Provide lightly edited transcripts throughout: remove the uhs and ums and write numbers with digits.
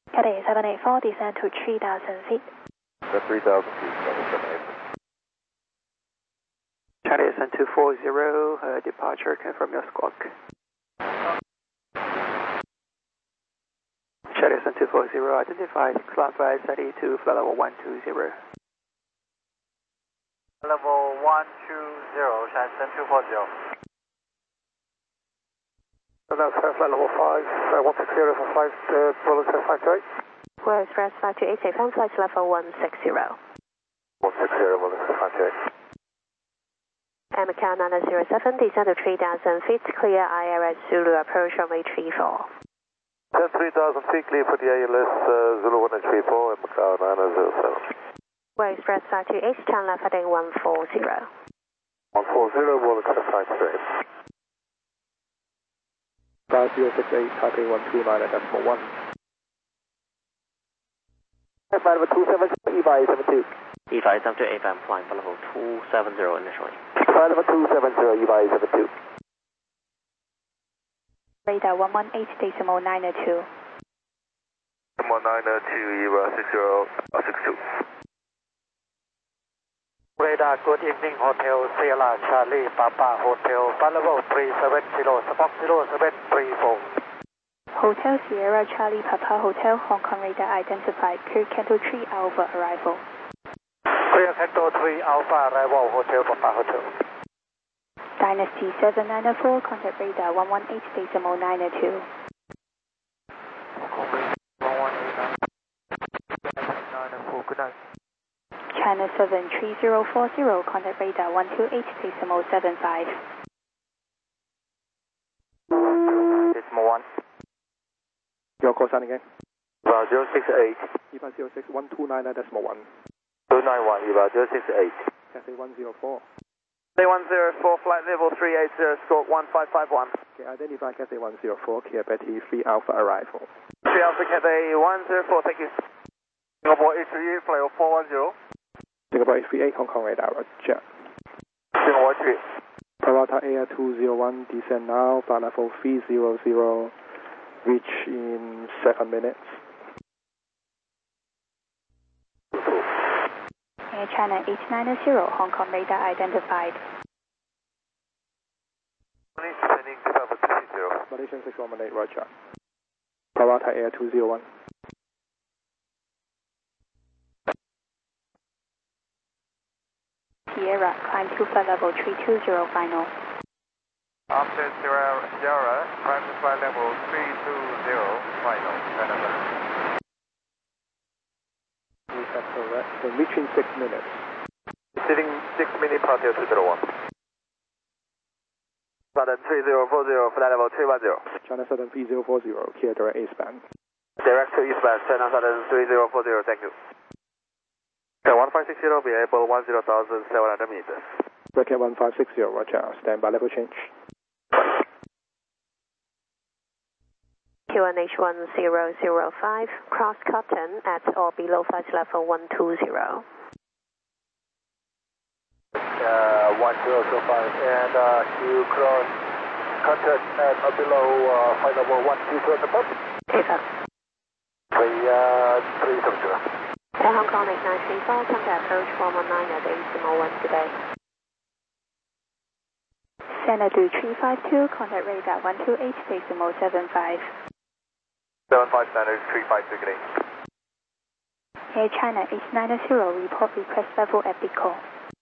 Cathay 784, descend to 3,000 feet. The 3,000 feet, 784. Charlie Sun 240, departure, confirm your squawk. Charlie Sun 240, identified, climb flight 32, flight level 120. Level 120, Charlie Sun 240. Flight level 5, 160 for flight, Roller 528. Royal Express 528, FM flight level 160. 160, Roller 528. Macau 907, descend to 3,000 feet, clear ILS Zulu approach runway 34. 3,000 feet, clear for the ALS Zulu 134 and Macau 907. Royal Express 528, turn left heading 140. 140, Roller 528. 5068, Taipei 129.1. Flight level 270, EVI 72. EVI 72, FM flying for level 270 initially. Flight level 270, EVI 72. Radar 118.902. 192, EVI 60, 62. Radar, good evening, Hotel Sierra Charlie Papa Hotel, flight level 370, Spark 0734. Hotel Sierra Charlie Papa Hotel, Hong Kong radar identified, clear Canto 3 Alpha arrival. Clear Canto 3 Alpha arrival, Hotel Papa Hotel. Dynasty 7904, contact radar 118.902. 118.904, good night. China 73040, contact radar 128.75. Decimal 1. Your call sign again. 068. EVI 06, 129.1. 291, EVI 068. Cathay 104. Cathay 104, flight level 380, squawk 1551. Okay, identify Cathay 104, clear Betty 3 Alpha arrival. 3 Alpha Cathay 104, thank you. Singapore 838, flight level 410. Singapore 838, Hong Kong radar, roger. Singapore 838. Parata Air 201, descend now, flight level 300, reach in 7 minutes. Air China 890, Hong Kong radar identified. Descending to Papa 260. Malaysian 618, roger. Parata Air 201. Sierra, climb to flight level 320 final. After Sierra, climb to flight level 320, final. That's correct. So reach in 6 minutes. Sitting 6 minutes, Hotel 201. Southern 3040, flight level 310. China Southern 3040, clear direct eastbound. Direct to eastbound, China Southern 3040, thank you. Okay, 1560, be able 10,700 meters. Bracket 1560, roger. Stand by level change. QNH1005, cross Cotton at or below flight level 120. 1005, and you cross Cotton at or below flight level 120 at the pump. Affirm. 370. Air Hong Kong 8934, contact approach 119 at decimal 1 today. Xanadu 352, contact radar 128.75. 75 standard 352, good day. Air China 890, report request level at Bicol.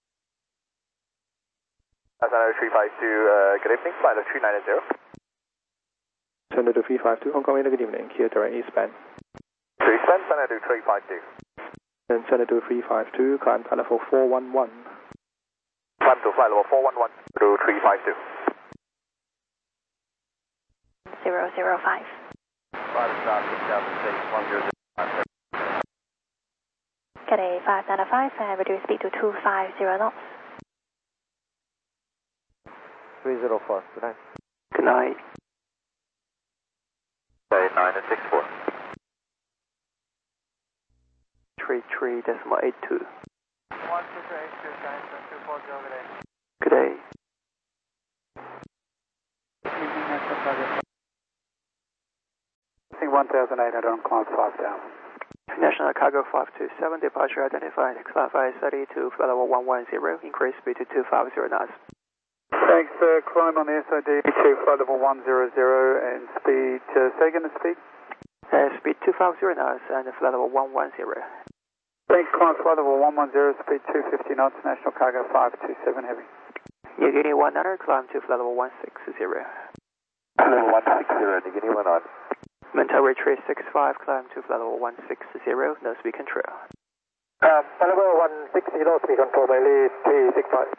Standard 352, good evening, flight of 390. Senator 352, Hong Kong, good evening. Clear direct eastbound. 310, Senator 352. Then Senator 352, climb flight level 411. Climb to flight level 411 through 352. 005. 5 Cathay 595, and reduce speed to 250 knots. 304, good night. Good night. 964. 33.82. 12282, China 240, good day. Good day. Evening 1800 on climb 5 down. National Cargo 527, departure identified, climb 530 to flight level 110, increase speed to 250 knots. Thanks, climb on the SID to flight level 100 and speed, say again the speed? Speed 250 knots and flight level 110. Thanks, climb flight level 110, speed 250 knots, National Cargo 527 heavy. Nigini 19, climb to flight level 160. Level 160, Nigini 19. Mental retreat 65, climb to flight level 160, no speed control. Flight level 160, speed control, Bailey 365.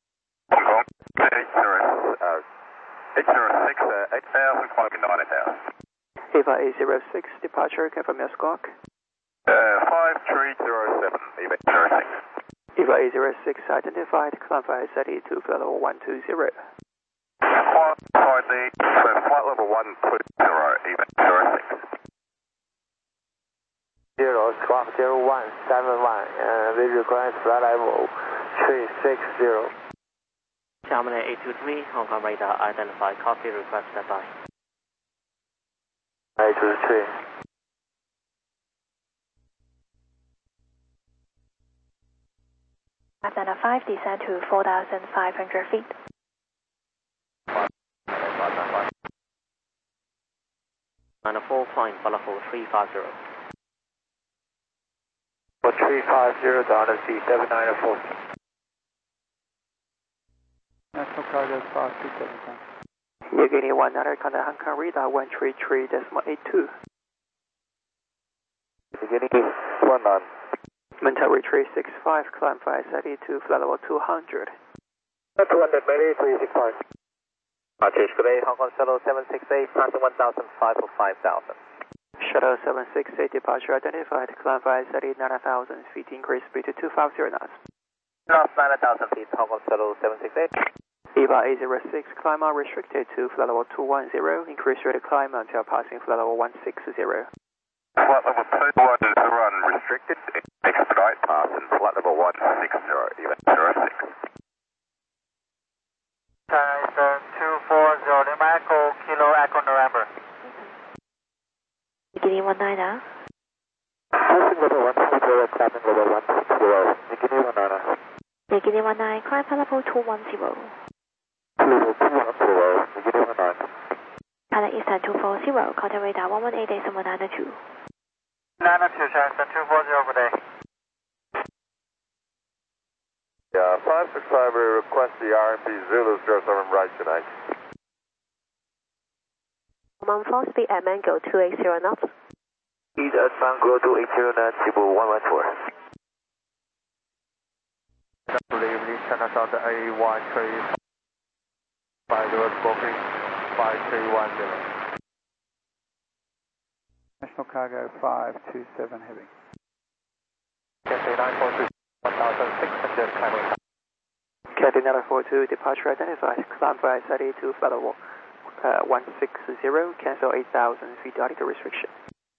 806, 8000, climbing 9000. EVA 806, departure, confirm your squawk. 5307, EVA 806. EVA 806, identified, climb 530 to flight level 120. Flight level 120, EVA 806. 0 squawk 0171, we request flight level 360. Xiamen 823, Hong Kong radar identified, copy, request standby. 823. Atlanta 5, descend to 4,500 feet. Atlanta 4, climb flight level 350. For 350 down to C794. National Cargo 527. Nigini 19, contact Hong Kong radar 133.82. Nigini 19. Mental retreat 65, climb 530 to flight level 200. 200, Bailey 365. Archie, good day, Hong Kong Shuttle 768, passing 1,005 for 5,000. Shuttle 768, departure identified, climb 530, 9,000 feet, increase speed to 250 knots. Lost 9,000 feet, Hong Kong Shuttle 768. EVA 806, climb out restricted to flight level 210, increase rate of climb until passing flight level 160. Flight level 21 is run restricted, expedite pass and flight level 160, EVA 806. Tyson 240, Lima Echo, Kilo Echo November. Beginning 19 now. Passing level 160, climbing level 160, Nigini 19. Beginning 19, climb flight level 210. Level 210, Nigini 19. Pilot Eastern 240, contact radar 118.92. 92, Tyson 240 per day. Yeah, 565, we request the RMP Zulu 07 right tonight. Command floor speed at Mango 280 knots. Speed at Mango 280 knots, Cebu 114. Delivery, China South A135, booking 5310. National Cargo 527 heavy. Cathay 942, 1,600, climbing. Cathay 942, departure identified, climb 530 to flight level 160, cancel 8,000 feet altitude restriction.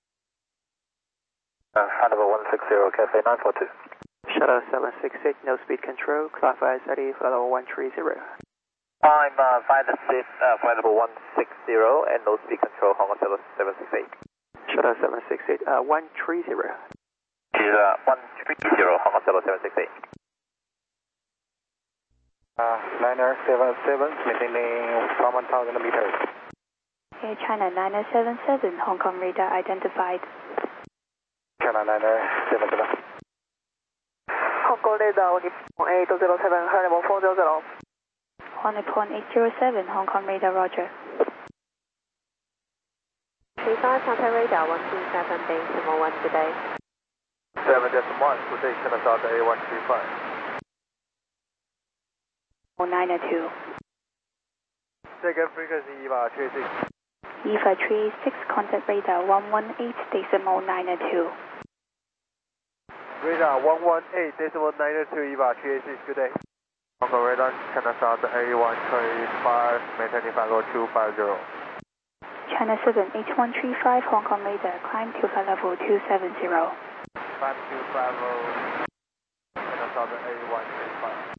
Flight level 160, Cathay 942. Shuttle 768, no speed control, climb 530, flight level 130. I'm flight level 160 and no speed control, Hong Kong Shuttle 768. Shuttle 768, 130. Is 130, Hong Kong Shuttle 768. Liner 77, maintaining from 1,000 meters. Air China 977, Hong Kong radar identified. China Liner 77. Hong Kong radar 1.807, high level 400. 1.807, Hong Kong radar, roger. 35, contact radar 127, decimal 1 today. 7 decimal 1, today China South A135. 092. Second frequency EVA 36. EVA 36, contact radar 118, decimal 92. Radar 118.92, EVA 386, good day. Hong Kong radar, China South A135, maintaining flight level 250. China 7, H135, Hong Kong radar, climb to flight level 270. Climb to flight level, China South A135.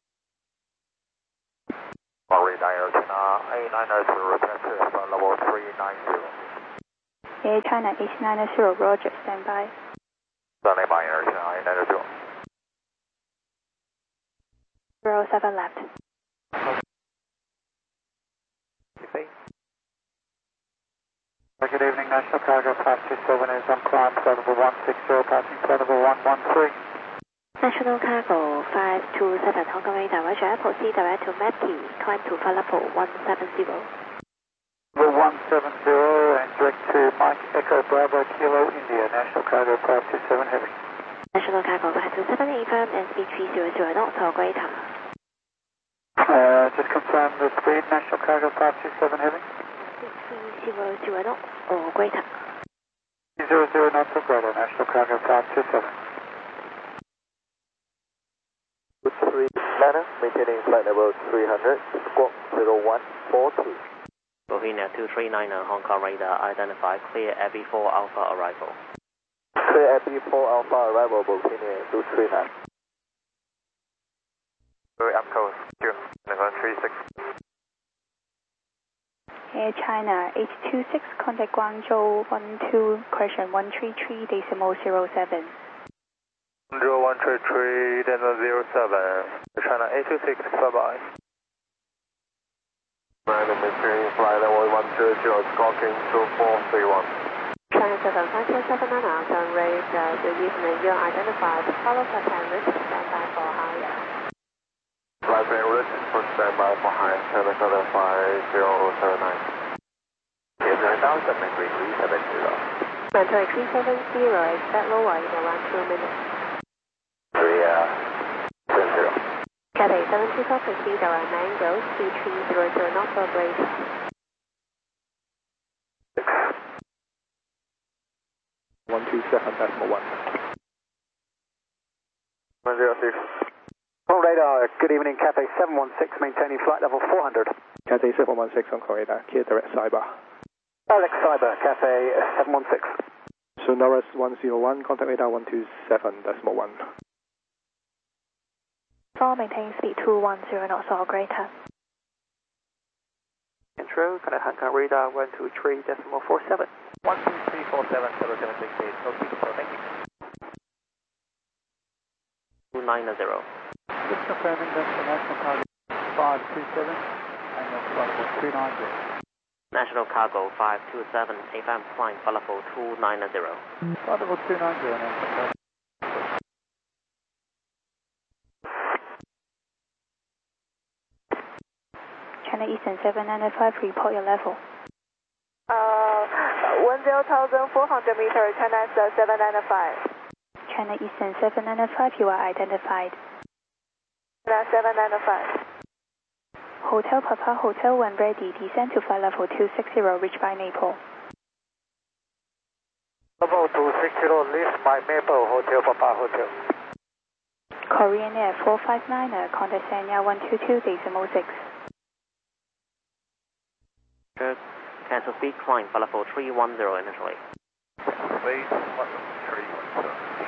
Radar China A902, return to flight level 390. Air China 8990, Roger, standby. Sunday by inertia, I-92. 07 left. Good evening, National Cargo 527 is on climb flight level 160, passing flight level 113. National Cargo 527, Hong Kong radar, Roger, proceed direct to Matty, climb to flight level 170. Level 170 and direct to Mike Echo Bravo Kilo India, National Cargo 527 heavy. National Cargo 527, affirm and speed 300 knots or greater. Just confirm the speed, National Cargo 527 heavy. 300 knots or greater. 300 knots or greater, National Cargo 527. Good 3 Atlanta, maintaining flight level 300, squawk 0142. Bohemia 239 Hong Kong radar, identify clear Abbey 4 Alpha arrival. Clear Abbey 4 Alpha arrival, Bohemia 239. Very up close, June 36. Air China 826, contact Guangzhou 12.133.07. 133.07, China 826, bye-bye. Maintaining flight level 100, squawking 2431. China 7527 announced on raise the evening you identified, follow flight plan route, standby for higher. Flight plan route for standby for higher, 75079. Is 9000, maintain 370. Maintain 370, expect lower in around 2 minutes. 370. Cathay 724, proceed around Mango, speed 300 knots or greater. 127.1. 106. On radar, good evening, Cathay 716, maintaining flight level 400. Cathay 716 on radar, clear direct Cyber. Alex Cyber, Cathay 716. Sonoras 101, contact radar 127.1. 4, maintain speed 210 knots or greater. Intro, contact Hong Kong radar 123.47. 12347, 7768, okay, so thank you. 290. Just confirming that the National Cargo 527 and your flight level 290. National Cargo 527, AFM flying flight level 290. Flight level 290, National Cargo. China Eastern 795, report your level. 10,400 meters, China 795. China Eastern 795, you are identified. China 795. Hotel Papa Hotel, when ready, descend to flight level 260, reach by Maple. Level 260, leave by Maple, Hotel Papa Hotel. Korean Air 459, contact Sanya 122.6. Good. Cancel speed, climb flight level 310 initially. Speed 310.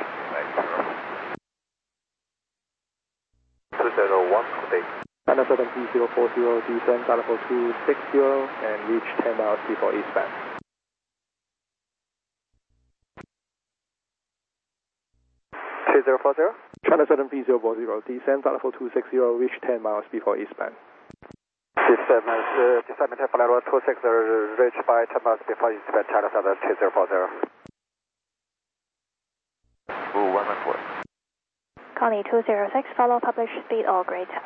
201, good day. China 73040, descend flight level 260 and reach 10 miles before eastbound. China 73040, descend flight level 260, reach 10 miles before eastbound. Descend flight level 260, reach by 10 miles before eastbound, China 73040. Ooh, 114. Connie 206, follow published speed or greater.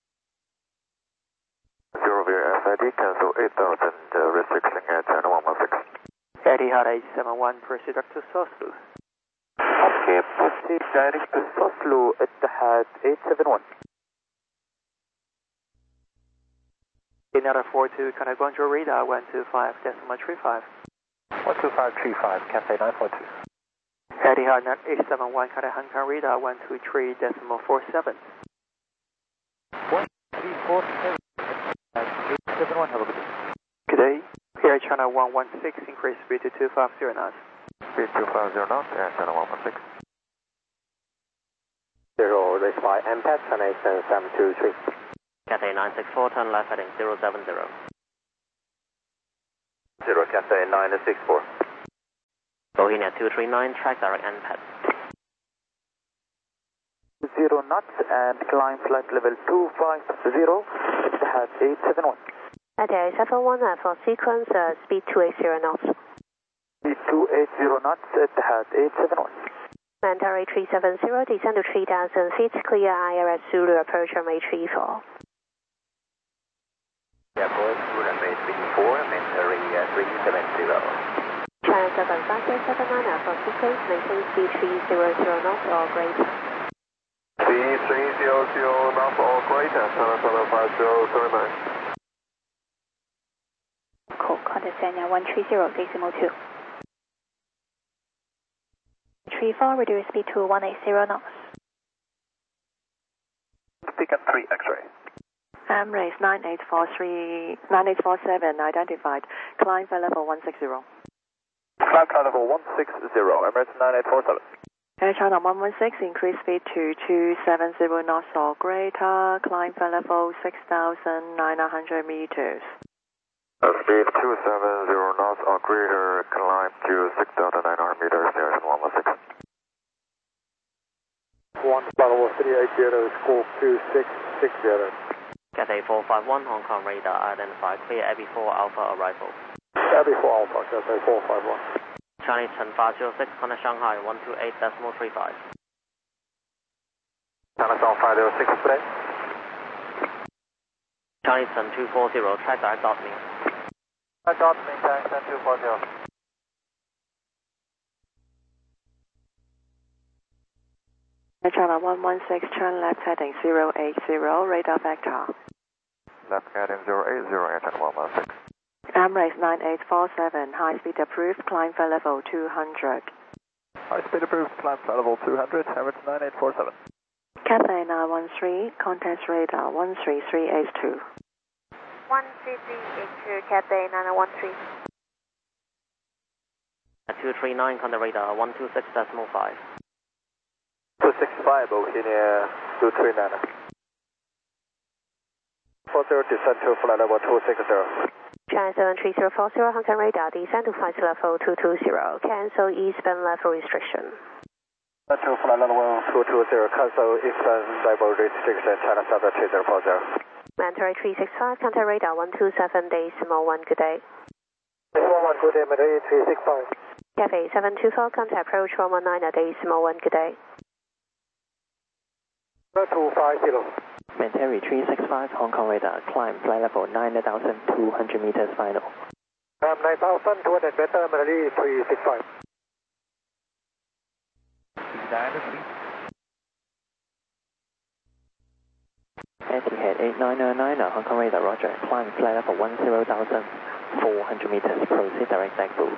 Zero Beer FID, cancel 8000, restriction at China 116. Etihad 871, proceed to Soslu. Okay, proceed direct to Soslu, Etihad 871. Another 42, contact Guangzhou radar 125.35. 12535, Cathay 942. Etihad 871, contact Hong Kong radar 123.47. 134, 871, have a good day. Good day. Air China 116, increase speed to 250 knots. Speed 250 knots, Air China 116. 0, reach by MPAT, China Eastern 723. Cathay 964, turn left heading 070. 0, Cathay 964. India 239, track direct and pad. 0 knots and climb flight level 250, Etihad 871. Etihad 871 for sequence, speed 280 knots. Speed 280 knots, Etihad 871. Mandalay 370, descend to 3,000 feet, clear IRS Zulu approach runway 34. Airport, runway 34, Mandalay 370. China 75379 for sequence, maintain speed 300 knots or greater. Speed 300 knots or greater, China 75079. Cool, contact Sanya 130.2. 34, reduce speed to 180 knots. Beacon 3 X-ray. Emirates 9847 identified. Climb flight level 160. Climb flight level 160, Emirates 9847. Air China 116, increase speed to 270 knots or greater. Climb flight level 6,900 meters. Speed 270 knots or greater, climb to 6,900 meters, Air 116. 1 level 380, scope 2660. Cathay 451, Hong Kong radar identified, clear Abbey 4 Alpha arrival. Abbey 4 Alpha, Cathay 451. Chinese Chen 506, contact Shanghai 128.35. China 506, today. Chinese Chen 240, track direct dot me. Dot me, China 240. Air China 116, turn left heading 080, radar vector. Left heading 080, Air China 116. Emirates 9847, high speed approved, climb flight level 200. High speed approved, climb flight level 200, Emirates 9847. Cathay 913, contact radar 13382. 13382, Cathay 913. At 239, contact radar 126.5. 265, Bohemia 239. 40, descend to flight level 260. China 73040, Hong Kong radar, descend to flight level 220, cancel eastbound level restriction. To flight level 220, cancel eastbound level restriction, China 73040. Mandalay 365, contact radar 127.1, good day. 1 good day, Mandalay 365. Cathay 724, contact approach 119.1, good day. 250. Mandalay 365, Hong Kong radar, climb flight level 9,200 meters final. 9,200 meter, Mandalay 365. Etihad 8999, Hong Kong radar, roger, climb flight level 10,400 meters, proceed direct Dagbu.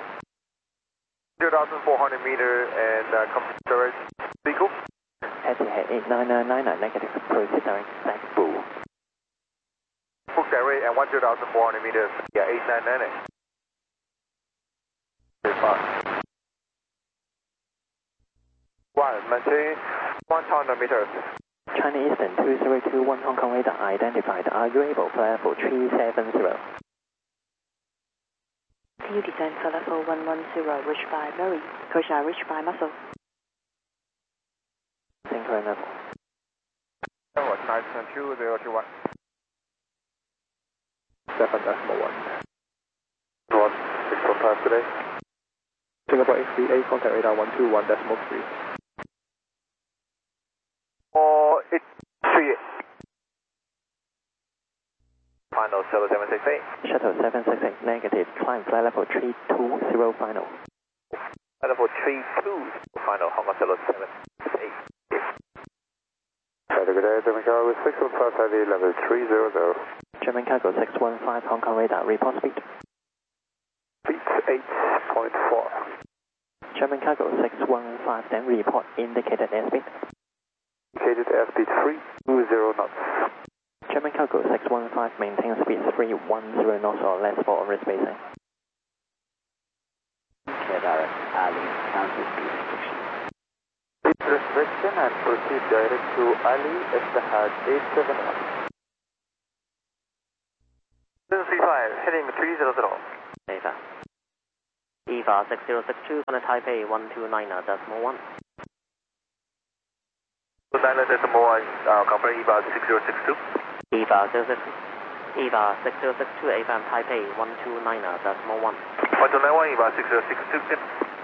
2,400 meter and complete direct vehicle. Etihad 8999, negative, proceed direct Dagbu. Book direct and 1,400 meters, yeah, 8998. 1, maintain 1,000 meters. China Eastern 2021, Hong Kong radar identified. Are you able flight level 370? You descend flight level 110, reach by Murray. Korea, reach by Muscle. Synchro level. Level 92021. 7.1. 645 today. Singapore XVA, contact radar 121.3. 483. Final 0768. Shuttle 768, negative, climb flight level 320 final. Level 32, final, Hong Kong 0768. Good day, German Cargo 615 ID, level 300. German Cargo 615, Hong Kong radar, report speed. Speed 8.4. German Cargo 615, then report indicated airspeed. Indicated airspeed 320 knots. German Cargo 615, maintain speed 310 knots or less for respacing. Clear direct, Ali, cancel speed restriction. Speed restriction and proceed direct to Ali, Etihad 871. 735, heading 300. Data. EVA 6062, on Taipei 129.1. 29.1, confirm EVA 6062. EVA 6062, AFM Taipei 129.1. 1291, EVA 6062.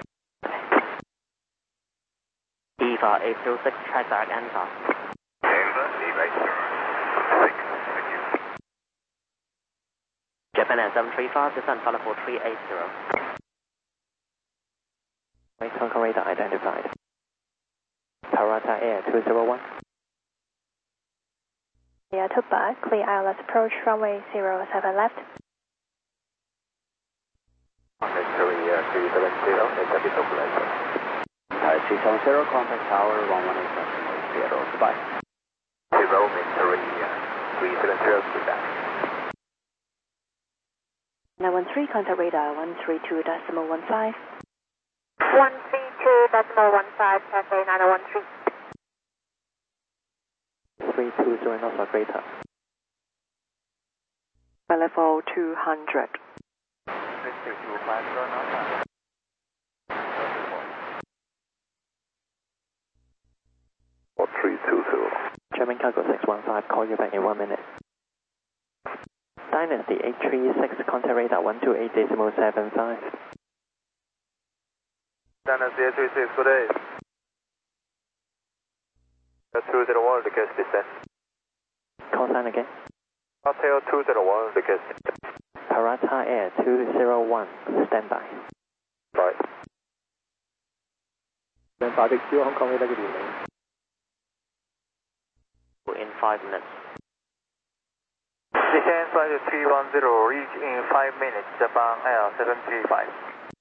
EVA 806, track back ANZA. EVA 806, thank you. Japan Air 735, descent follow for 380. Right, Hong Kong radar identified. Parata Air 201. Tuba, clear ILS approach runway 07 left. Contact 370, it's a bit of later. 370, contact tower 118.0, goodbye. 370, feedback. 913, contact radar 132.15. 132.15, Cathay 9013. 320 knots or greater. Level 200. 6250 knots. Or 320. German cargo 615, call you back in 1 minute. Dynasty 836, contact radar 128.75. Dynasty 836, good day. 201, request descent. Call sign again. Hotel 201, request descent. Parata Air 201, standby. Right. Then Patrick, Hong Kong radar, good evening. In 5 minutes. Descent flight 310, reach in 5 minutes, Japan Air 735.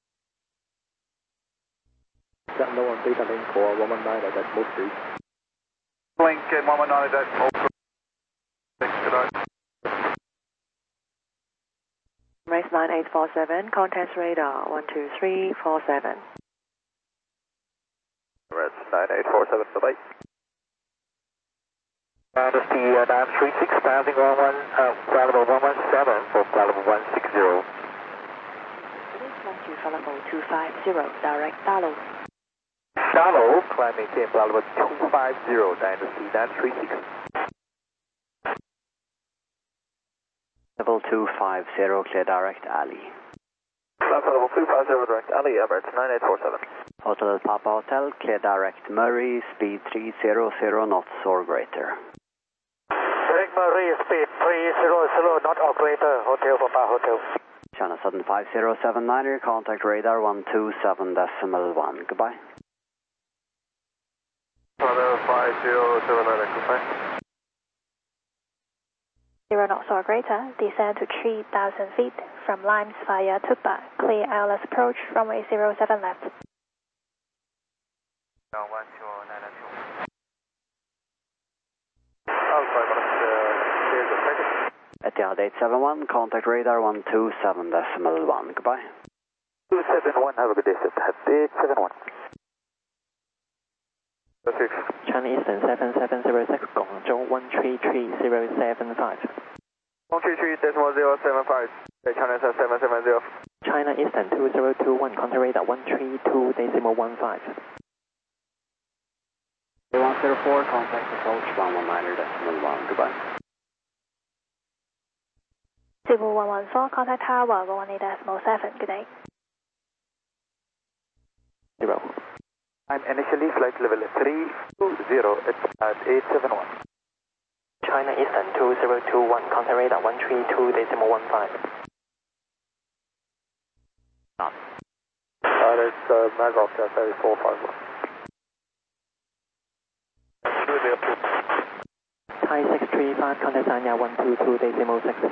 That no one data link for 119 at Decimal 3. Link 119 Decimal 3. Good night. Race 9847, contact radar 12347. Red 9847, bye-bye. Dynasty 936, passing flight level 117 for flight level 160. To flight level 250, direct Dalo. Shallow, climb maintain flight level 250, Dynasty 936. Level 250, clear direct alley. Flight level 250, direct alley, Emirates 9847. Hotel Papa Hotel, clear direct Murray, speed 300 knots or greater. Direct Murray, speed 300 knot or greater, Hotel Papa Hotel. China Southern 5079er, contact radar 127.1, goodbye. Hotel 5079er, goodbye. 0 knots or greater, descend to 3,000 feet from Limes via Tuba, clear ILS approach runway 07 left. 12992. Etihad 871, contact radar 127.1, goodbye. 271, have a good day, sir. 871. China Eastern 7706, Guangzhou 133.075. 133.075, China Eastern 770. China Eastern 2021, contact radar 132.15. 104, contact approach 119.1, goodbye. 0114, contact tower 118.7, good day. 0. I'm initially flight level 320, it's at 871. China Eastern 2021, contact radar 132.15. That's Magog 3451. Thai 635, contact Sanya 122.6.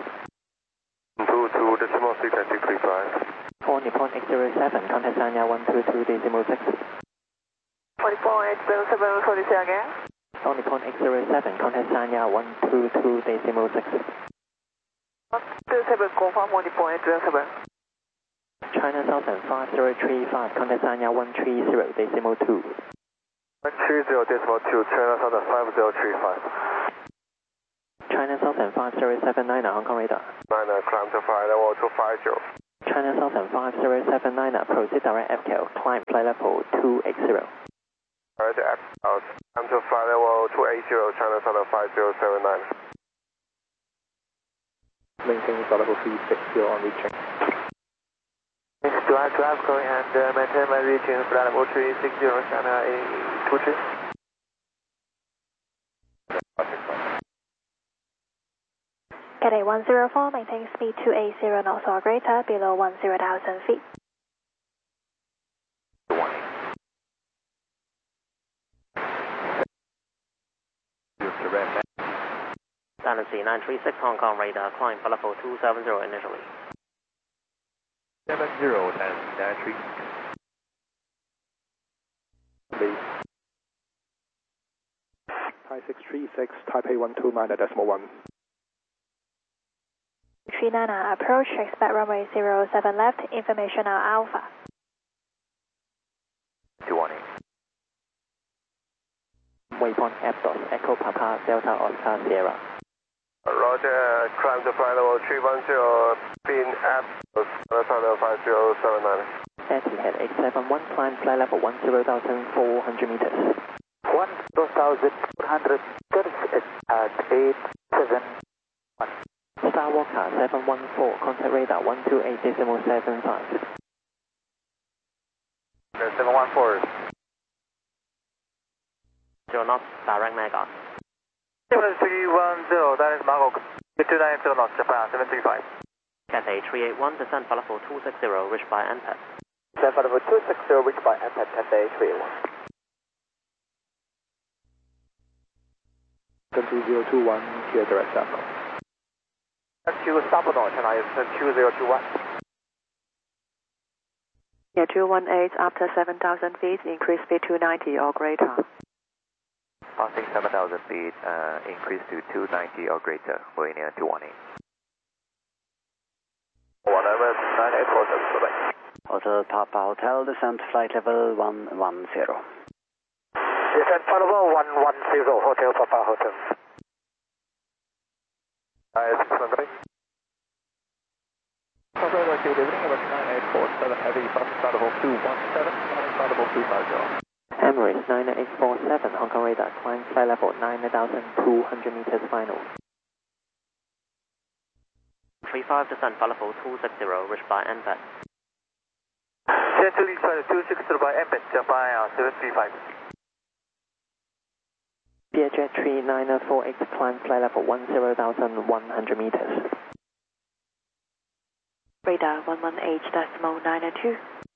22.6 and 635. 4 Nippon 807, contact Sanya 122.6. 44.807, sorry, say again. 4 Nippon 807, contact Sanya 122.6. 27, confirm 40.807. China Southern 5035, contact Sanya 130.2. 130.2, China Southern 5035. China Southern 5079, Hong Kong radar. 9, climb to 5, level 250. China Southern 5079, proceed direct FKL, climb flight level 280. Alright, out. I'm to flight level 280, China Southern 5079. Maintain flight level 360 on reaching. Next to Africa and maintain my reaching flight level 360, China A23. Cathay 104, maintain speed 280 knots or greater below 10,000 feet. Standard C936 Hong Kong radar, climb for level 270 initially. 70, Standard C936. Lead. Thai 636, Taipei 129.1. 39 approach, expect runway 07 left, information on Alpha. 218. Waypoint F. Echo Papa Delta Oscar Sierra. Roger, climb to flight level 310, pin F, China 5079. Etihad 871, climb flight level 10,400 meters. 10,400 meters at 871. Star Walker 714, contact radar 128.75. 714. 0 knots, direct Mega. 7310, that is Marco. 290 knots, Japan 735. Cathay 381, descend for level 260, reached by NPAD. Descend for level 260, reached by NPAD, Cathay 381. 2021, clear direct sample. To Sabano, China is 2021. Yeah, 218 after 7,000 feet, increase speed 290 or greater. Passing 7,000 feet, increase to 290 or greater, Boeing 218. 9847, bye-bye. Hotel Papa Hotel, descent flight level 110. Descent flight level 110, Hotel Papa Hotel. Good evening, American 9847 Heavy, passing flight level 217, passing flight level 250. Emirates 9847, Hong Kong radar, climb flight level 9,200 meters final. 35, descend for level 260, reached by NPAD. Central flight 260 by NPAD, Japan 735. Vietjet 3948, climb flight level 10,100 meters. Radar 118.902.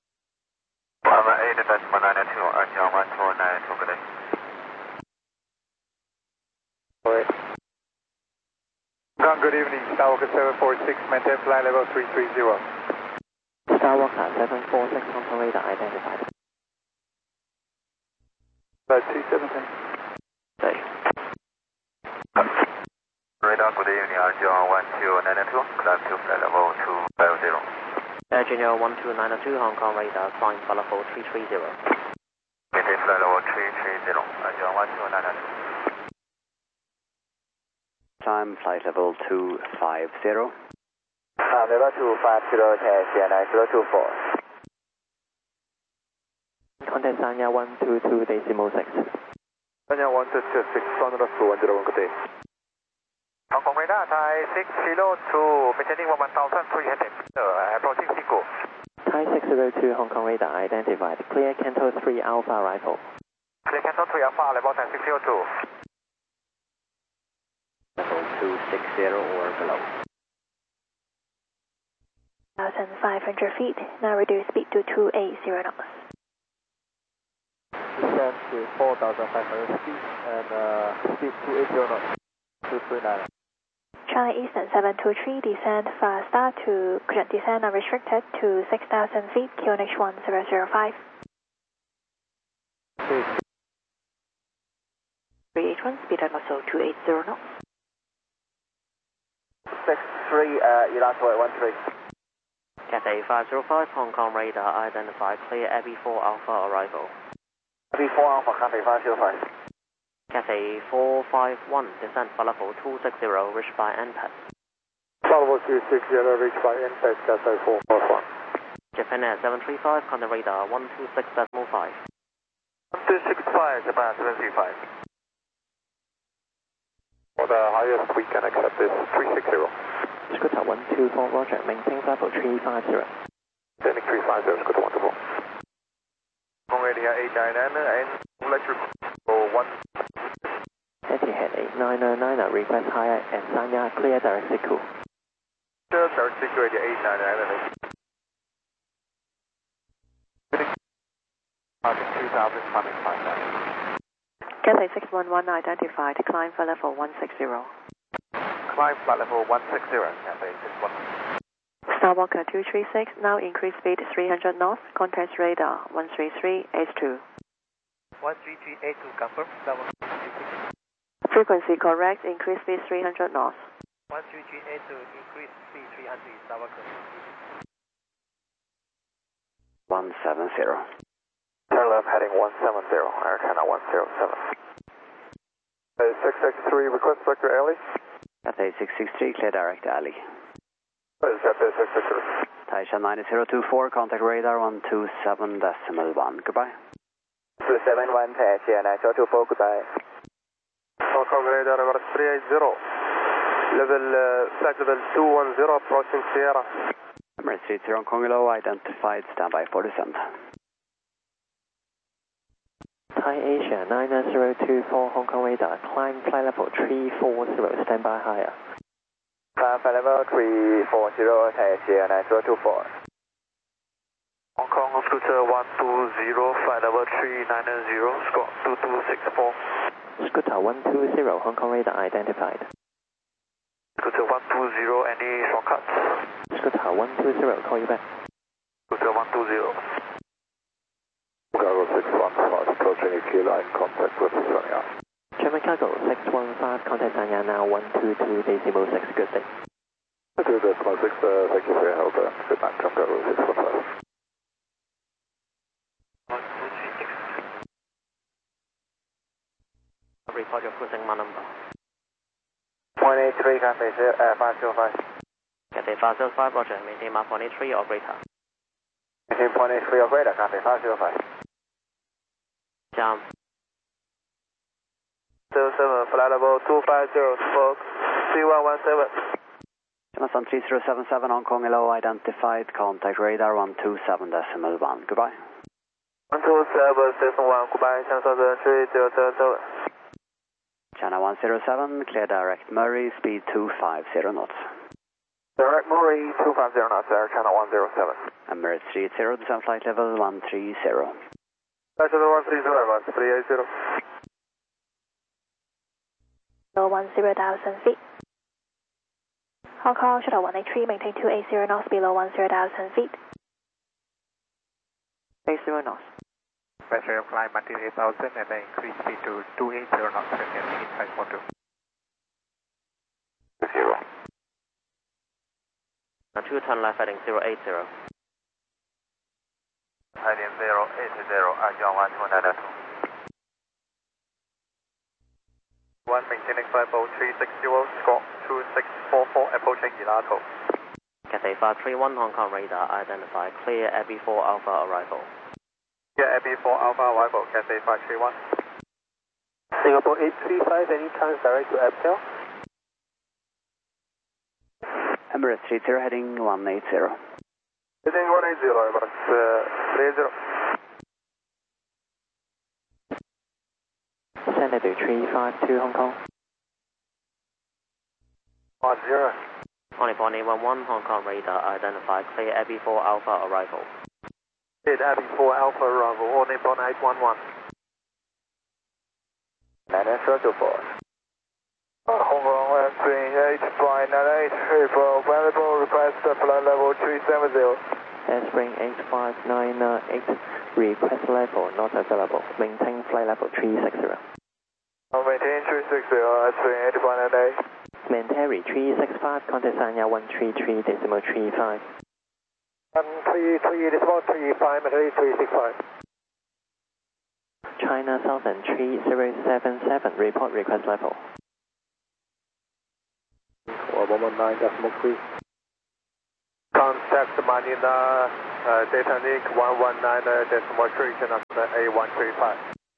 118.902, Arjun 1492, good day. Good evening, Skywalker 746, maintain flight level 330. Skywalker 746, Hong Kong radar identified. 217. Radar, good evening, Arjun 1292, climb to flight level 250. Air Junior 1292, Hong Kong radar, climb for level 330. Maintain flight level 330, Arjun 1292. Climb flight level 250. Level 250, Tianai 024. Contact Sanya 122.6. Sanya 122.6, Flight level 210, good day. Hong Kong radar, Thai 602, maintaining 1,300, approaching Siku. Thai 602, Hong Kong radar identified. Clear Canto 3 Alpha Rifle. Clear Canto 3 Alpha, level 602. Level 260 or below. 1,500 feet, now reduce speed to 280 knots. Descend to 4,500 feet and speed 280 knots, 239. China Eastern 723, descend faster to descend unrestricted to 6,000 feet, QNH 1005. 381, speed and also 280 knots. 63, Elato 13. Cathay 505, Hong Kong radar identified. Clear Abbey 4 Alpha arrival. Abbey 4 Alpha, Cathay 505. Cathay 451, descend for level 260, reached by NPAD. Bravo 260, reach by impact, Cathay 441. Japan Air 735, contact radar 126.5. 265, Japan 735. For the highest we can accept is 360. Scooter 124, Roger, maintain level 350. Standing 350, Scooter 124. On radio 899 and electric 1. Etihad 8999, request higher and Sanya, clear direct Siku. Direct Siku radio 899 2000, coming 59. Cathay 611 identified, climb for level 160. Climb flight level 160, Cathay 611. Starwalker 236, now increase speed 300 knots, contact radar 133H2. 13382, confirm, Starwalker 236. Frequency correct, increase speed 300 knots. 13382, increase speed 300, Starwalker 170. Turn left heading 170, Air China 107. 663, request Vector Alley. Cathay 663, clear direct alley. Cathay 663. Taisha 90024, contact radar 127.1. Goodbye. 271, Taisha 90024, goodbye. Hong Kong radar number 380. Flight level 210, approaching Sierra. Emirates 30 Hong Kong low, identified, standby for descent. Thai Asia 9024, Hong Kong radar, climb flight level 340, standby higher. Climb flight level 340, Thai Asia 9024. Hong Kong Scooter 120, flight level 390, score 2264. Scooter 120, Hong Kong radar identified. Scooter 120, any shortcuts? Scooter 120, call you back. Scooter 120. Cargo 615, approaching a key line, contact with Sanya. German Cargo 615, contact Sanya now 122.6, good day. 2.6, thank you for your help. Good night, Cargo 615. Report your cruising number. 183, Cathay 505. Cathay 505, Roger, maintain Mark 183 or greater. Maintain 183 or greater, Cathay 505. Jump. 07, flight level 250, smoke 3117. Jonathan 3077, Hong Kong low, identified, contact radar 127.1. Goodbye. 127, station 1, goodbye, China 3077. China 107, clear direct Murray, speed 250 knots. Direct Murray 250 knots, Air China 107. Emirates 30, descent flight level 130. Flight level 130, 380. Below 10,000 feet. Hong Kong Shuttle 183, maintain 280 knots below 10,000 feet. 80 knots. Pressure climb until 8,000 and then increase speed to 280 knots and then inside 12. 0. 2 turn left heading 080. Heading 080, Ajiang 1292. 1 maintaining flight level 360, score 2644, approaching Elato. Cathay 531, Hong Kong radar identified, clear Abbey 4 Alpha arrival. Yeah, Abbey 4 Alpha arrival, Cathay 531. Singapore 835, any chance direct to Abtel? Emirates 30, heading 180. Heading 180, Emirates 30. Senator 352, Hong Kong. 10. Only 811, Hong Kong radar identified, clear Abbey 4 Alpha arrival. Cleared Abbey 4 Alpha arrival, only 811. 9024. Hong Kong Airstream 8.98, April, available, request flight level 370. Airspring 8598, request level not available, maintain flight level 360. Maintain 360, Airstream 8.98. Mentary 365, contact Sanya 133.35. 133.35, Mentary 365. China Southern 3077, report request level. 1 119.3. Contact Manila, data link 119.3, Canada A135.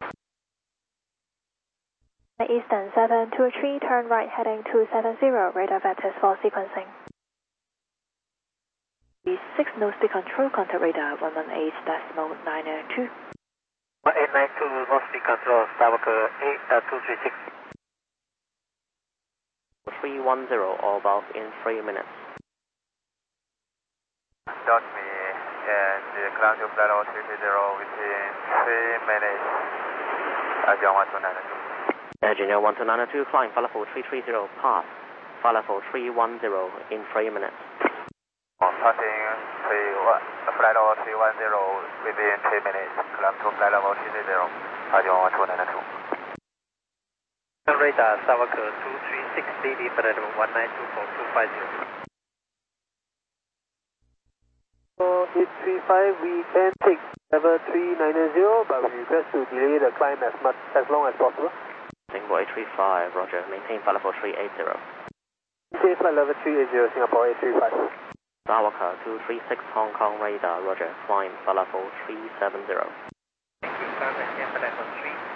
Eastern 723, turn right heading 270, radar vectors for sequencing. 6 no speed control, contact radar 118.902. 1892, no speed control, Starbuck 8236. 310, all above in 3 minutes. Dot me and climb to flight level 330 within 3 minutes. Agent 1292. Engineer 1292, climb flight level 330, pass. Flight level 310 in 3 minutes. Passing flight level 310 within 3 minutes. Climb to flight level 330. Agent 1292. Radar, Starbuck 236, DD flight level 1924250. 835, we can take level 390, but we request to delay the climb as long as possible. Singapore 835, roger. Maintain flight level 380. Maintain flight level 380, Singapore 835. Sawaka 236, Hong Kong radar, roger. Climb flight level 370. Thank you, sir. Maintain flight level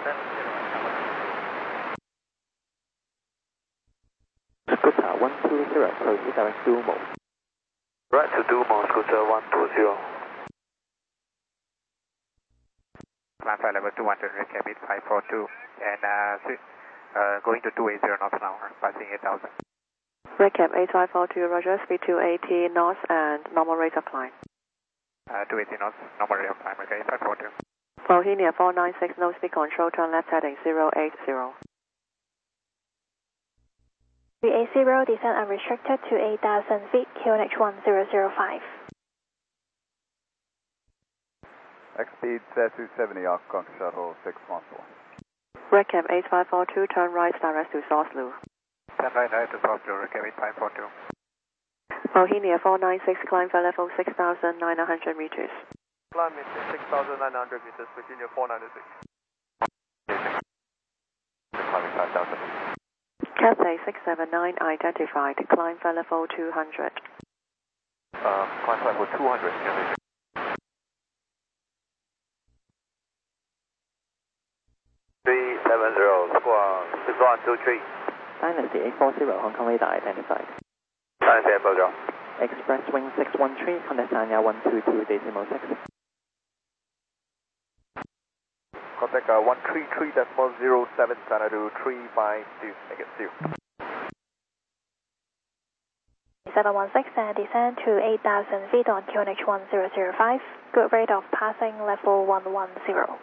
370. Scooter 120, proceed direct Dumo. Right to Dumo, Scooter 120. Climb flight level 200, recap it 542, and going to 280 knots an hour, passing 8,000. Recap 8542, roger, speed 280 knots and normal rate of climb. 280 knots, normal rate of climb, okay, 542. Bohemia 496, no speed control, turn left heading 080. 380, descend unrestricted to 8,000 feet, QNH 1005. X-speed 270, Hong Kong Shuttle 614. Recap 8542, turn right direct to Southlu. Turn right to Southlu, recap 8542. Bohemia 496, climb for level 6,900 meters. Climb is 6,900 meters, Virginia 496. Climbing 5,000. Cathay 679 identified, climb for level 200. Climb flight level 200. 370, squawk 6123. Dynasty 840, Hong Kong radar identified. Dynasty 840. Express wing 613, contact Sanya 122.6. Contact 133.07, Xanadu 352, negative. 716, descend to 8,000 feet on QNH 1005. Good rate of passing level 110.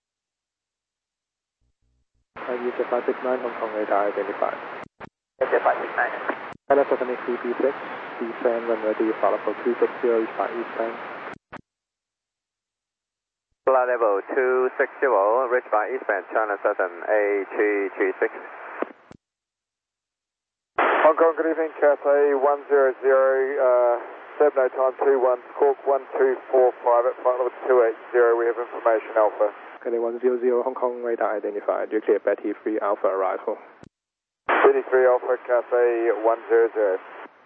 User 569, Hong Kong radar identified. User 569. Level 73B6, descend when ready, flight level 260, by Eastern. Flight level 260, reached by Eastern, China Southern A336. Hong Kong, good evening, Cathay 100, 7 time 21, squawk 1245 at flight level 280, we have information Alpha. Cathay 100, Hong Kong radar identified. You clear Betty 3 Alpha arrival. Betty 3 Alpha, Cathay 100.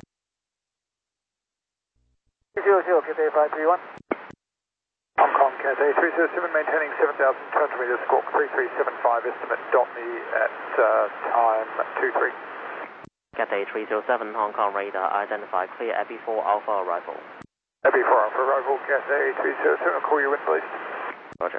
300, Cathay 531. Hong Kong, Cathay 307, maintaining 7,200 meters, squawk 3375, estimate dot me at time 23. Cathay 307, Hong Kong radar identified, clear Abbey 4 Alpha arrival. Abbey 4 Alpha arrival, Cathay 307, I'll call you in please. Roger.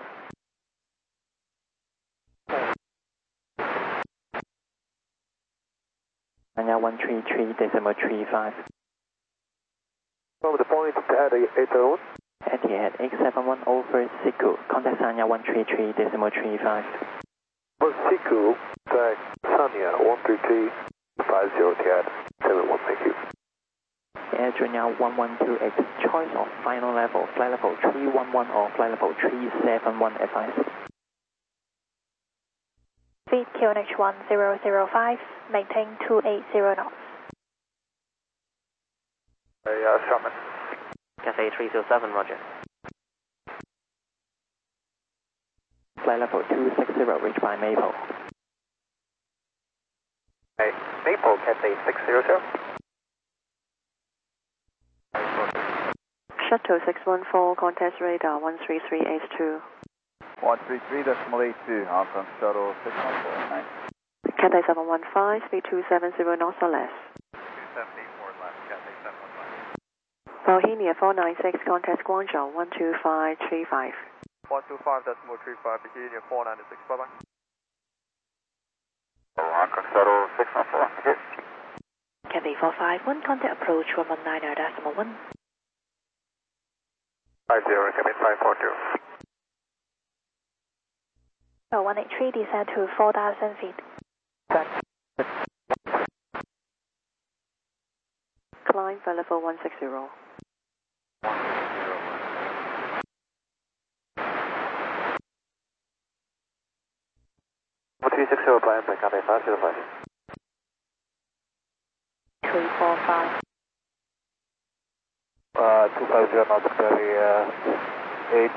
Sanya 133.35. Over the point, Etihad 801. Etihad 871 over Siku, contact Sanya 133.35. For Siku, tag Sanya 13350 Etihad 71, thank you. Air Junior 1128, choice of final level, flight level 311 or flight level 371 advice. Speed QNH 1005, maintain 280 knots. Sherman. Cathay 307, roger. Flight level 260, reached by Maple. Hey, Maple, Cathay 600. Shuttle 614, contact radar 13382. 133.82, Hong Kong Shuttle 614. Cathay 715, speed 270 knots or less. 274 left, Cathay 715. Bohemia 496, contact Guangzhou 12535. 125.35, Bohemia 496, bye-bye. Hong Kong Shuttle 614, hit. Cathay 451, contact approach 119.1. 50, Cathay 542. 183, descend to 4,000 feet. Climb for level 160. 360, climb by Cathay 505. 345. 250 knots, carry 8.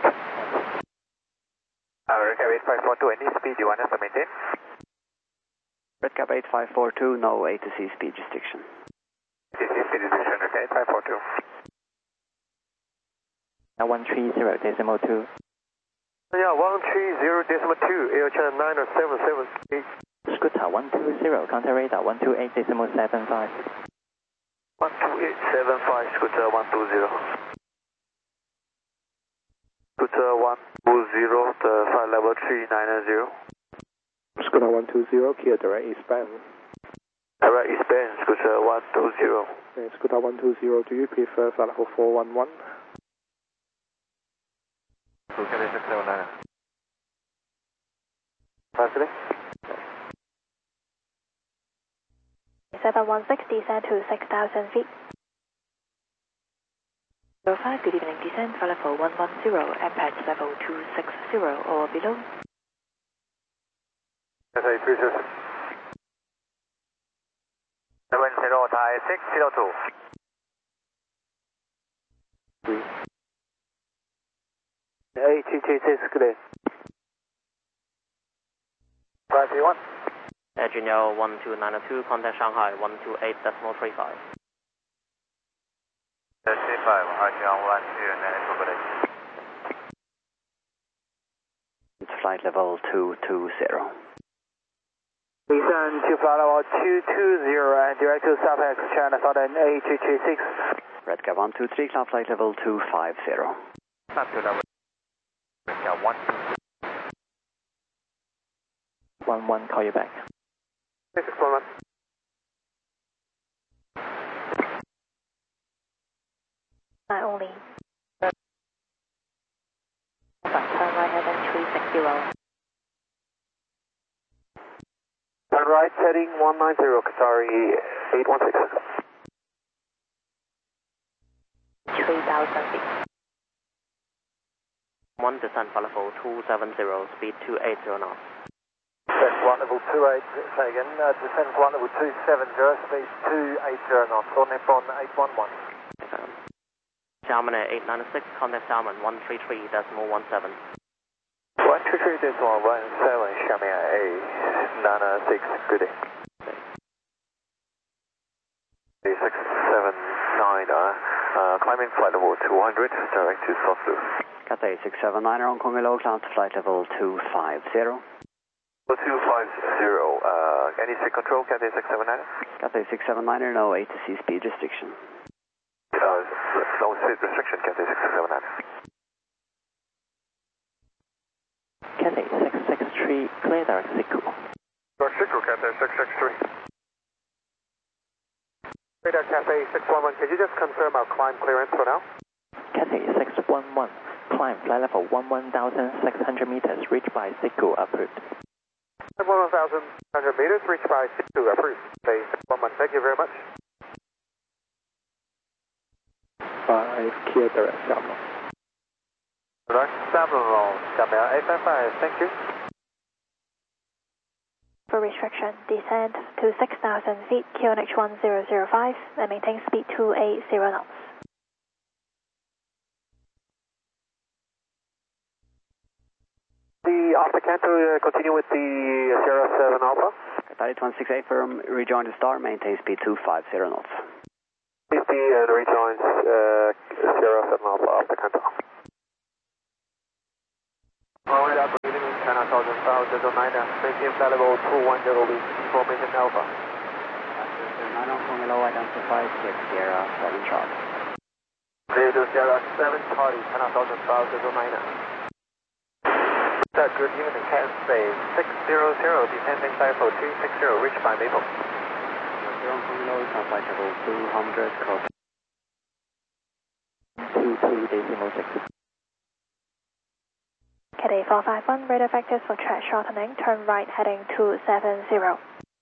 Cathay 542, any speed you want us to maintain? Redcap 8542, no A to C speed restriction. This is speed restriction, okay, 542. 130.2. Yeah, 130.2, Air China 977. Scooter 120, contact radar 128.75. 12875, Scooter 120. Scooter 120, the flight level 390. Scooter 120, clear direct eastbound. Direct eastbound, Scooter 120. And Scooter 120, do you prefer flight level 411? Cathay 679. Passing. 716, descend to 6,000 feet. 05, good evening, descend for level 110, impact level 260 or below. Cathay 306. 70, Thai 602. 8226, good day. 531. Junior 1292, contact Shanghai 128.35. 35, Arjun 1292, good day. It's flight level 220. Descend to flight level 220 and direct to Southeast China Southern 8226. Redcap 123, climb flight level 250. Not to level. Yeah, 11, call you back. 611. Not only. Turn right heading 360. Turn right, heading 190, Qatari 816. 3,000 feet. 1 descent for level 270, speed 280 knots. Descent flight level 28, say again, descent flight level 270, speed 280 knots, on Nippon 811. Xiamen 896, contact Xiamen 133.17. 133.17, Xiamen 896, good day. 679, climbing flight level 200, direct to Sosu. Cathay 679, Hong Kong Hello, climb to flight level 250. 250, any seat control, Cathay 679? Cathay 679, no A to C speed restriction. No seat restriction, Cathay 679. Cathay 663, clear direct Siku. Siku, Cathay 663. Radar Cathay 611, could you just confirm our climb clearance for now? Cathay 611, climb flight level 11,600 meters, reached by Siku, approved. 11,600 meters, reached by Siku, approved. Cathay 611, thank you very much. 5, clear direct Xiamen. Direct Xiamen, Xiamen 855, thank you. For restriction, descend to 6,000 feet, QNH 1005, and maintain speed 280 knots. After Canto, continue with the Sierra 7 Alpha. Cathay 168 firm, rejoin the star, maintain speed 250 knots. Please be rejoins Sierra 7 Alpha off the control. Radar good evening, China Southern South 09, maintain flight level 210 with information Alpha. 9 Hong Kong Hello, identify 6 Sierra 7 Charlie. Clear to Sierra 7 Charlie, China Southern South 09. Good evening, Cathay 600, descending flight level 360, reached by Maple. 0 Hong Kong Hello, flight level 200, copy. 23.6. Cathay 451, radar vectors for track shortening, turn right heading 270.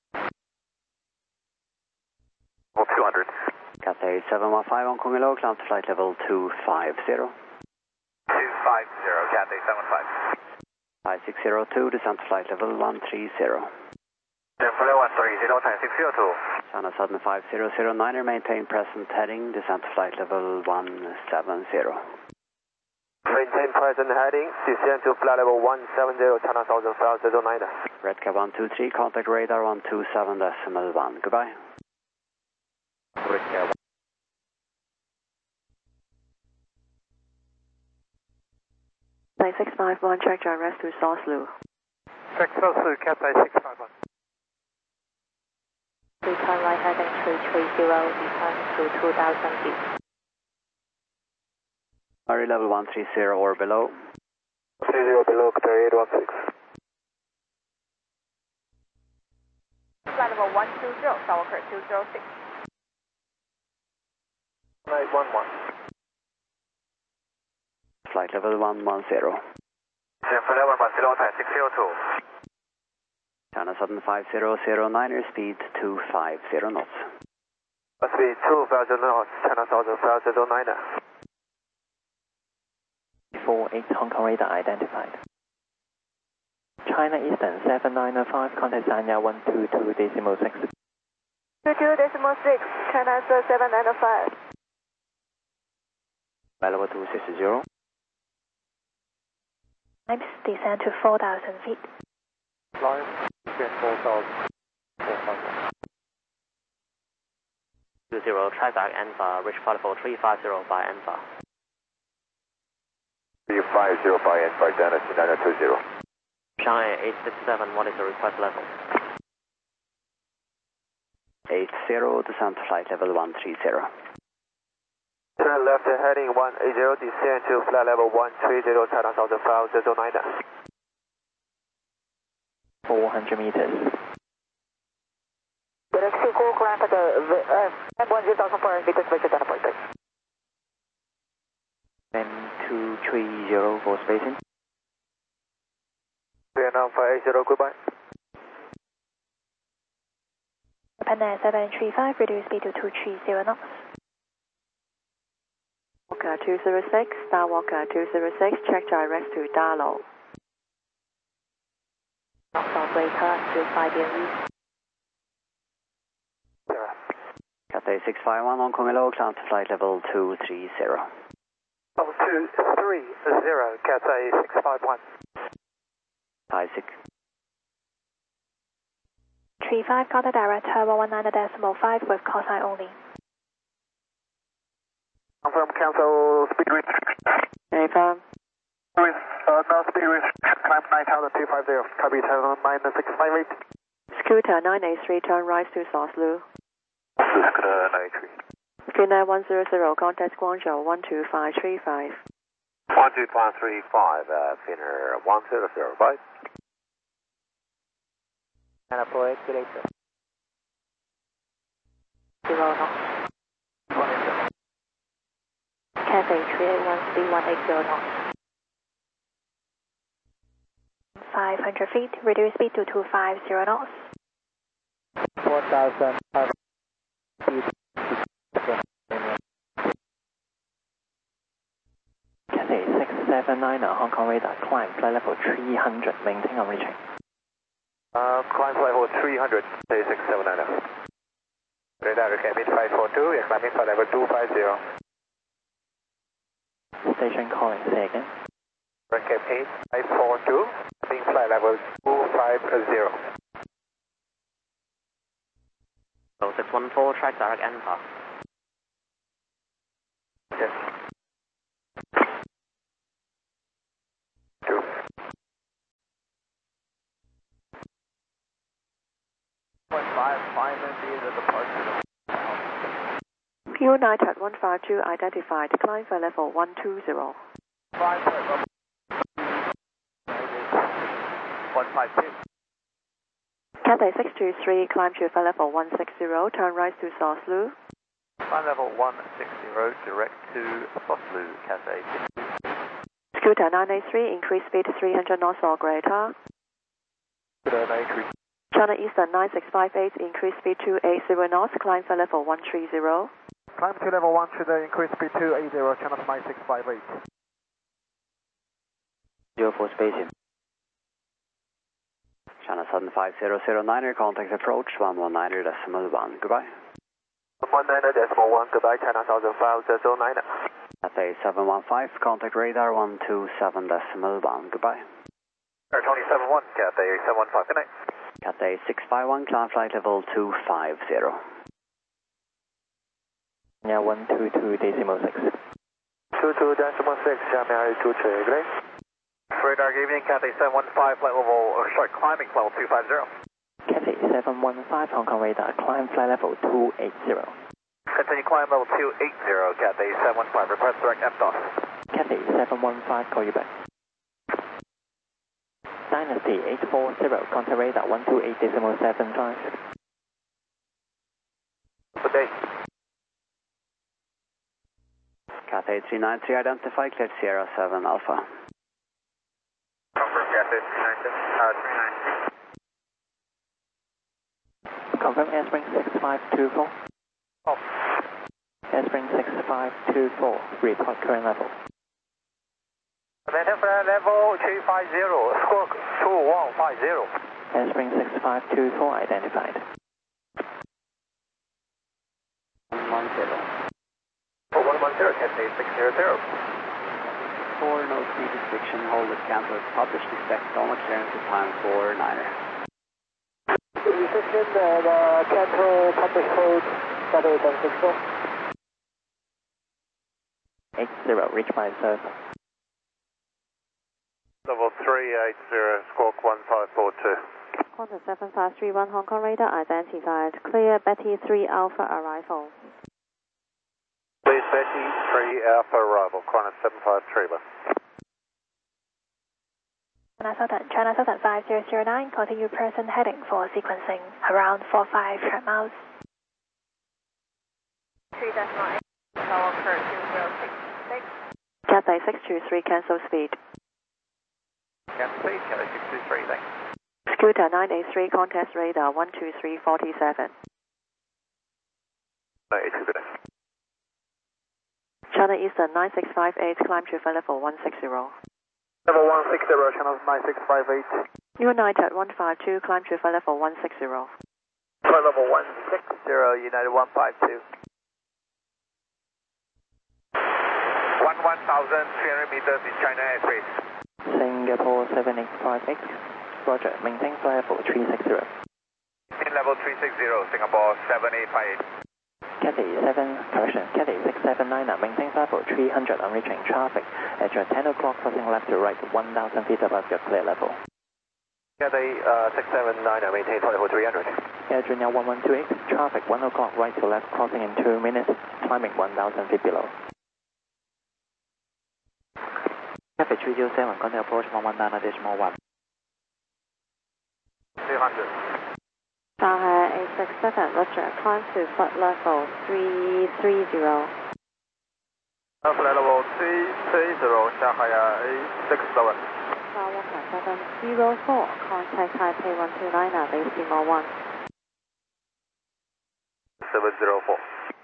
200. Cathay 715 Hong Kong Hello, climb to flight level 250. 250, Cathay 75. 5602, descent to flight level 130. Flight 130, time 602. China Southern 5009er, maintain present heading, descent to flight level 170. Maintain present heading, descend to flight level 170, China Southern South 09. Redcap 123, contact radar 127.1. Goodbye. Redcap 9651, check direct to Sausaloo. Check Sausaloo, Cathay 651. Return right heading 330, descend to 2,000 feet. RE level 130 or below. 30 below, Cathay 816. Flight level 120, Skywalker 206. 811. Flight level 110. Flight 110, time 602. China Southern 5009er, speed 250 knots. Speed 2,000 knots, China Southern South 09. 48 Hong Kong radar identified. China Eastern 7905, contact Sanya 122.6. 22.6, China 795. Flight level 260. Times descend to 4,000 feet. Line, get 4,000. 20, track back Alpha, reach flight level 350 by Alpha. 350 by Alpha, Dennis 920. Shanghai 867, what is the request level? 80, descent to flight level 130. Turn left heading 180, descend to flight level 130, China Southern South 09. 400 meters. Galaxy 4 climb at the M10,000 meters vector point. Then 230 for spacing. Vietnam 580, goodbye. Japan 735, reduce speed to 230 knots. Walker 206, Star Walker 206, check direct to Darlow. Knots greater to 5 degrees. Cathay 651 Hong Kong Hello, climb to flight level 230. Level 230, Cathay 651. Isaac. 35, contact director 119.5 with call sign only. Confirm cancel speed reach. Affirm. With no speed reach, climb 9250, copy 79658. Scooter 983, turn right to Sausaloo. Scooter 983. Finnair 100, contact Guangzhou 12535. 12535, Finnair 100, bye. And approach escalator. 0 knots. Cathay 381, speed 180 knots. 500 feet, reduce speed to 250 knots. 4,000 Cathay 679, Hong Kong radar, climb flight level 300, maintain on reaching. Climb flight level 300, 679. Radar recap 542, we are climbing flight level 250. Station calling, say again. Recap 8542, climbing flight level 250. 0614, track direct Alpha. Yes. Climbing via the departure. United 152 identified. Climb for level 120. 152. Cathay 623, climb to level 160, turn right to Sausalou. Climb level 160, direct to Sausalou, Cathay 623. Scooter 983, increase speed 300 knots or greater. Scooter 983. China Eastern 9658, increase speed 280 knots, climb for level 130. Climb to level 130, increase speed 280, China 9658. 04 Spaceship. China 75009er, contact approach 119.1, goodbye. 119.1, goodbye, China 75009er. Cathay 715, contact radar 127.1, goodbye. Air 271, Cathay 715, good night. Cathay 651, climb flight level 250. Yeah, 122.6. 22.6, 下面223, good night. Radar, good evening, Cathay 715, flight level, climbing level 250. Cathay 715, Hong Kong radar, climb flight level 280. Continue climb level 280, Cathay 715, request direct FDOS. Cathay 715, call you back. Dynasty 840, contact radar 128.75. Good day. Cathay 393 identified, cleared Sierra 7 Alpha. Confirm Cathay 393. Confirm Airspring 6524. Oh. Airspring 6524, report current level. Maintain level 350, squawk 2150. Airspring 6524 identified. 110. 110, Cathay 600. 4, no speed restriction, hold it cancelled, published, expect normal clearance at time 49er. Restriction, cancel, publish code, Cathay 764. 80, reach by server. Level 380, squawk 1542. Contact 7531 Hong Kong radar identified. Clear Betty 3 Alpha arrival. Please, Betty 3 Alpha arrival, Qantas 753. China Southern 5009, continue present heading for sequencing around 45 track miles. 3.8, tower curve 2066. Cathay 623, cancel speed. Cathay 623, thanks. Scooter 983, contact radar 12347. 82, good night. China Eastern 9658, climb to level 160. Level 160, China 9658. United 152, climb to level 160. Flight level 160, United 152. 1,300 meters in China airspace. Singapore 785X, roger, maintain flight level 360. In level 360, Singapore 7858. Cathay 679, maintain flight level 300 on reaching traffic at your 10 o'clock crossing left to right 1,000 feet above your clear level. Cathay 679, maintain flight level 300. Air Junior 1128, traffic 1 o'clock right to left crossing in 2 minutes, climbing 1,000 feet below. Cathay 307, contact approach 119.1. 300. Shanghai 867, roger, climb to flight level 330. Flight level 330, Shanghai 867. Skywalker 704, contact Taipei 129, base Timor 1. 704.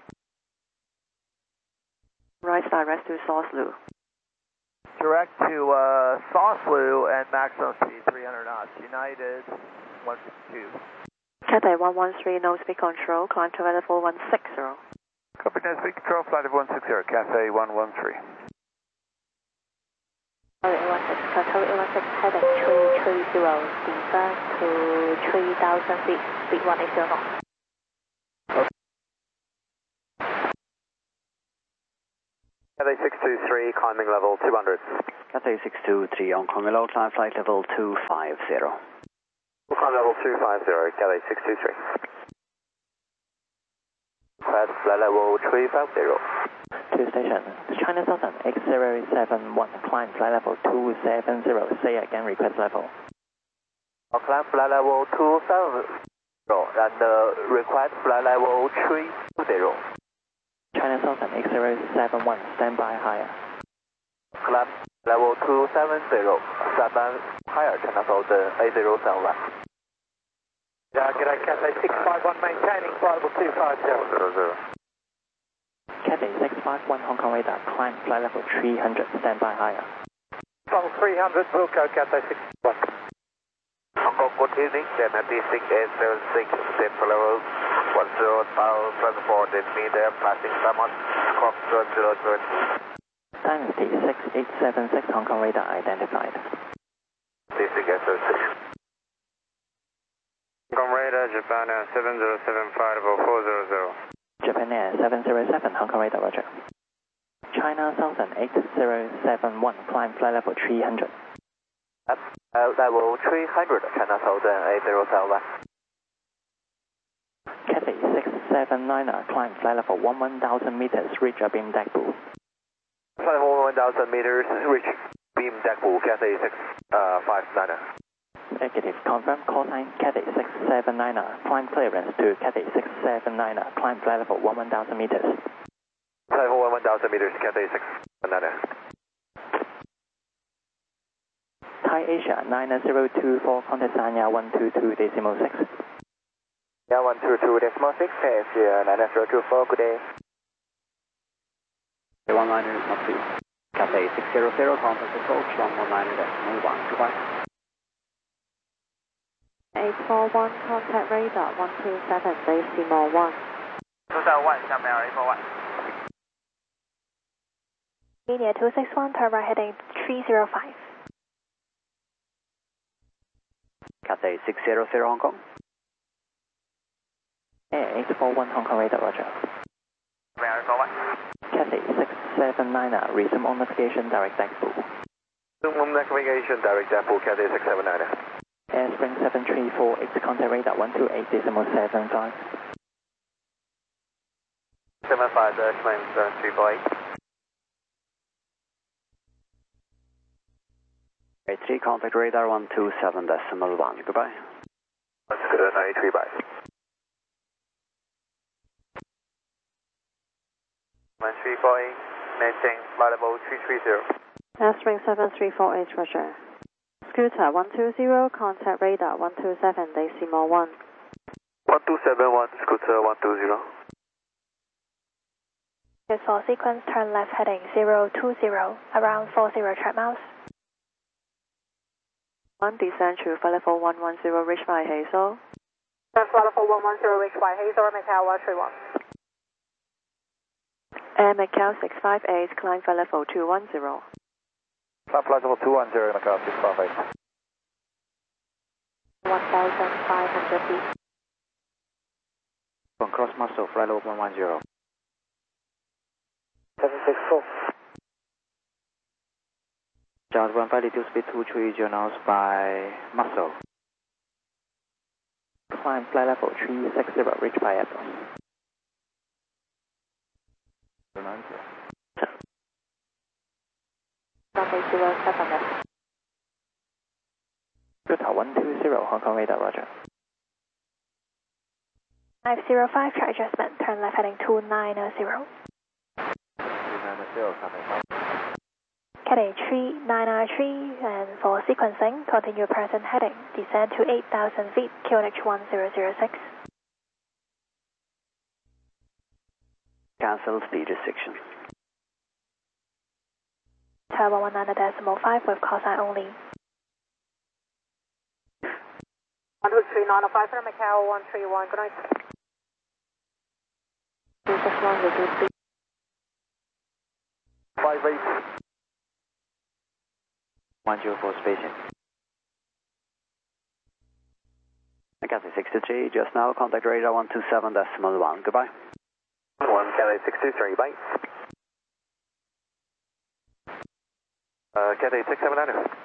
Right direct to Sausalou. Direct to Sausalou and maximum speed 300 knots. United 152. Cathay 113, no speed control, climb to level 160. Copy, no speed control, flight of 160, Cathay 113. Control 816, heading 330, descend to 3,000 feet, speed 180 knots. Cathay 623, climbing level 200. Cathay 623, Hong Kong Hello, climb flight level 250. Climb level 250, Cathay 623. request flight level 350. To station, China Southern X071, climb flight level 270, say again request level. Climb flight level 270 and request flight level 350. China Southern X071, standby higher. Climb level 270, standby higher, China Southern 8071. G'day, Cathay 651, maintaining flight level 250. Cathay 651, Hong Kong radar, climb flight level 300, standby higher. Level 300, Wilco, Cathay 651. Hong Kong, good evening, Denmark 6876, descent for level 10,004 meter, passing Samon, Squawk 000. Dynasty 6876, Hong Kong radar identified. 6876. Hong Kong radar, Japan Air 70750400. Japan Air 707, Hong Kong radar, roger. China Southern 8071, climb flight level 300. Level 300, China Southern 8071. Cathay 679, climb flight level 1000 meters, reach a beam deck pool. Flight level 1000 meters, reach beam deck pool, Cathay 659. Negative, confirm, call sign Cathay 679, climb clearance to Cathay 679, climb flight level 1000 meters. Flight level 1000 meters, Cathay 679. Thai Asia 9024, contact Sanya 122.6. Yeah, 122.6, Asia 9024, good day. 190, not 2. Cathay 600, contact approach 119.1, goodbye. 841, contact radar 127, decimal 1. 271, 下面 841. Media 261, turn right heading 305. Cathay 600, Hong Kong. Air 841, Hong Kong radar, roger. Cathay 679, resume on navigation, direct deck pool. Resume on navigation, direct deck pool, Cathay 679. Airspring 7348, contact radar 128.75. 75, Airspring 7348. 83, contact radar 127.1, goodbye. 93, bye. 1348, maintain flight level 330. Airspring 7348, roger. Scooter 120, contact radar 127, decimal 1. 1271, Scooter 120. For sequence, turn left heading 020, around 40 track miles. 1, descend to flight level 110, reach by Hazel. Flight level 110, reach by Hazel, Macau 131. Air Macau 658, climb flight level 210. Flight level 210, Macau 658. 1,500 feet. From cross muscle, flight level 110. 764. John 15, reduce speed 230 knots by muscle. Climb flight level 360, reach by Apple. Runway 07 left. Scooter 120, Hong Kong radar, roger. 505, track adjustment, turn left heading 290. 290, copy. Cathay 3993, and for sequencing, continue present heading, descend to 8,000 feet, QNH 1006. Cancel speed restriction. Tower 19.5 with call sign only. 123.905 for Macau 131, good night. 261, reduce speed. 58. 104 spacing. Cathay 63, just now, contact radar 127.1, goodbye. 1, Cathay 63, bye. Cathay 679.